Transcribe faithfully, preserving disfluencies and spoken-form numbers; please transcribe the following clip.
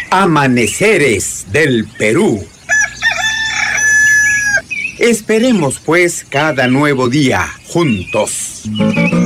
Amaneceres del Perú. Esperemos pues cada nuevo día juntos.